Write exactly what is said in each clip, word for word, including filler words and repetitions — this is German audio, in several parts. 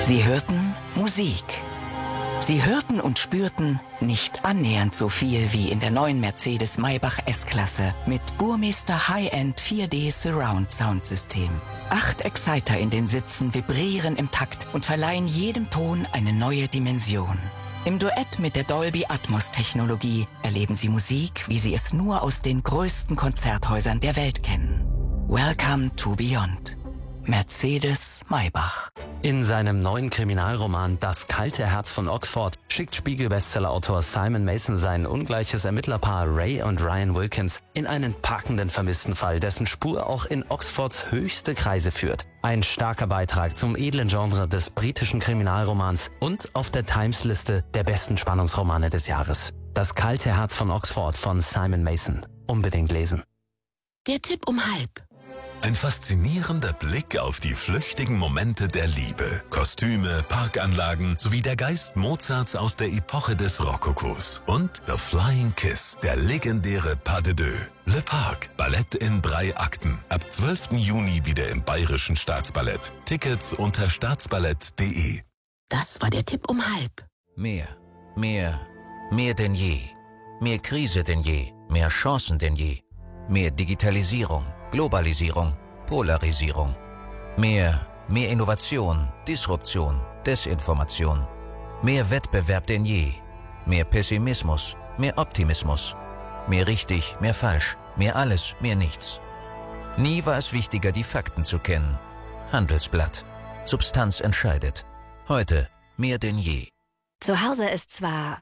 Sie hörten Musik. Sie hörten und spürten nicht annähernd so viel wie in der neuen Mercedes-Maybach S-Klasse mit Burmester High-End vier D Surround Sound System. Acht Exciter in den Sitzen vibrieren im Takt und verleihen jedem Ton eine neue Dimension. Im Duett mit der Dolby Atmos Technologie erleben Sie Musik, wie Sie es nur aus den größten Konzerthäusern der Welt kennen. Welcome to Beyond. Mercedes-Maybach. In seinem neuen Kriminalroman Das kalte Herz von Oxford schickt Spiegel-Bestseller-Autor Simon Mason sein ungleiches Ermittlerpaar Ray und Ryan Wilkins in einen packenden Vermisstenfall, dessen Spur auch in Oxfords höchste Kreise führt. Ein starker Beitrag zum edlen Genre des britischen Kriminalromans und auf der Times-Liste der besten Spannungsromane des Jahres. Das kalte Herz von Oxford von Simon Mason. Unbedingt lesen. Der Tipp um halb. Ein faszinierender Blick auf die flüchtigen Momente der Liebe, Kostüme, Parkanlagen sowie der Geist Mozarts aus der Epoche des Rokokos. Und The Flying Kiss, der legendäre Pas de Deux. Le Parc, Ballett in drei Akten. Ab zwölften Juni wieder im Bayerischen Staatsballett. Tickets unter staatsballett punkt de. Das war der Tipp um halb. Mehr, mehr, mehr denn je. Mehr Krise denn je, mehr Chancen denn je. Mehr Digitalisierung, Globalisierung, Polarisierung. Mehr, mehr Innovation, Disruption, Desinformation. Mehr Wettbewerb denn je. Mehr Pessimismus, mehr Optimismus. Mehr richtig, mehr falsch, mehr alles, mehr nichts. Nie war es wichtiger, die Fakten zu kennen. Handelsblatt. Substanz entscheidet. Heute mehr denn je. Zu Hause ist zwar...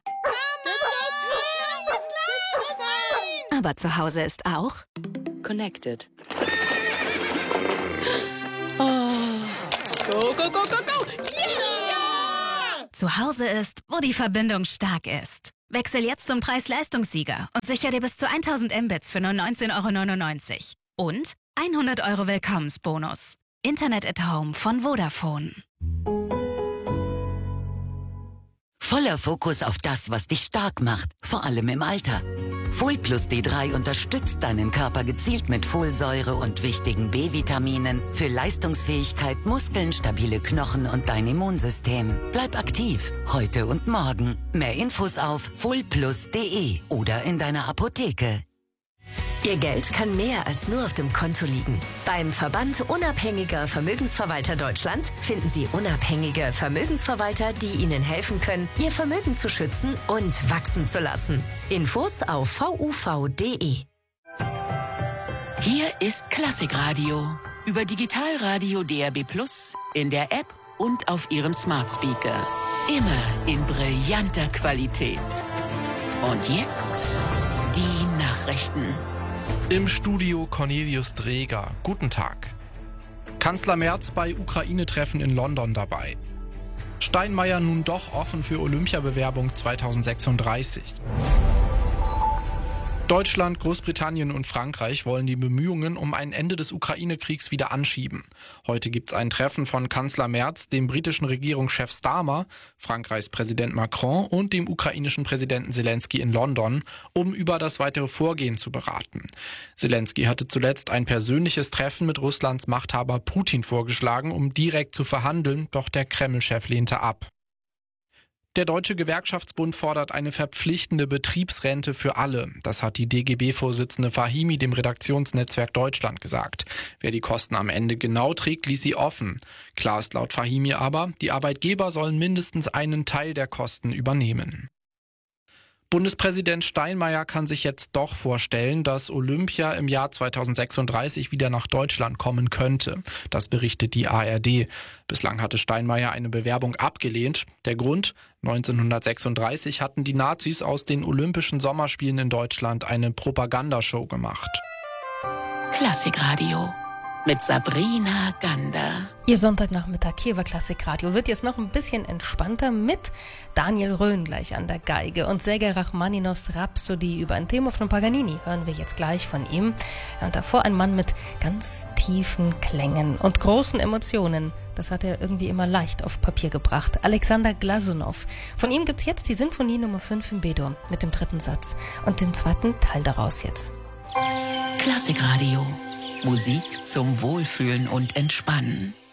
Aber zu Hause ist auch... Connected. Oh. Go, go, go, go, go! Yeah! Zu Hause ist, wo die Verbindung stark ist. Wechsel jetzt zum Preis-Leistungssieger und sichere dir bis zu tausend Mbits für nur neunzehn Euro neunundneunzig. Und hundert Euro Willkommensbonus. Internet at Home von Vodafone. Voller Fokus auf das, was dich stark macht, vor allem im Alter. Folplus D drei unterstützt deinen Körper gezielt mit Folsäure und wichtigen B-Vitaminen für Leistungsfähigkeit, Muskeln, stabile Knochen und dein Immunsystem. Bleib aktiv, heute und morgen. Mehr Infos auf folplus punkt de oder in deiner Apotheke. Ihr Geld kann mehr als nur auf dem Konto liegen. Beim Verband Unabhängiger Vermögensverwalter Deutschland finden Sie unabhängige Vermögensverwalter, die Ihnen helfen können, Ihr Vermögen zu schützen und wachsen zu lassen. Infos auf v u v punkt de. Hier ist Klassikradio. Über Digitalradio D R B Plus, in der App und auf Ihrem Smart Speaker. Immer in brillanter Qualität. Und jetzt die Nachrichten. Im Studio Cornelius Dreger. Guten Tag. Kanzler Merz bei Ukraine-Treffen in London dabei. Steinmeier nun doch offen für Olympiabewerbung zweitausendsechsunddreißig. Deutschland, Großbritannien und Frankreich wollen die Bemühungen um ein Ende des Ukraine-Kriegs wieder anschieben. Heute gibt es ein Treffen von Kanzler Merz, dem britischen Regierungschef Starmer, Frankreichs Präsident Macron und dem ukrainischen Präsidenten Zelensky in London, um über das weitere Vorgehen zu beraten. Zelensky hatte zuletzt ein persönliches Treffen mit Russlands Machthaber Putin vorgeschlagen, um direkt zu verhandeln, doch der Kreml-Chef lehnte ab. Der Deutsche Gewerkschaftsbund fordert eine verpflichtende Betriebsrente für alle. Das hat die D G B-Vorsitzende Fahimi dem Redaktionsnetzwerk Deutschland gesagt. Wer die Kosten am Ende genau trägt, ließ sie offen. Klar ist laut Fahimi aber, die Arbeitgeber sollen mindestens einen Teil der Kosten übernehmen. Bundespräsident Steinmeier kann sich jetzt doch vorstellen, dass Olympia im Jahr zweitausendsechsunddreißig wieder nach Deutschland kommen könnte. Das berichtet die A R D. Bislang hatte Steinmeier eine Bewerbung abgelehnt. Der Grund? neunzehnhundertsechsunddreißig hatten die Nazis aus den Olympischen Sommerspielen in Deutschland eine Propagandashow gemacht. Klassikradio mit Sabrina Gander. Ihr Sonntagnachmittag hier bei Klassikradio wird jetzt noch ein bisschen entspannter mit Daniel Röhn gleich an der Geige und Sergei Rachmaninows Rhapsody über ein Thema von Paganini hören wir jetzt gleich von ihm. Und davor ein Mann mit ganz tiefen Klängen und großen Emotionen. Das hat er irgendwie immer leicht auf Papier gebracht. Alexander Glasunow. Von ihm gibt's jetzt die Sinfonie Nummer fünf im B-Dur mit dem dritten Satz und dem zweiten Teil daraus jetzt. Klassikradio. Musik zum Wohlfühlen und Entspannen.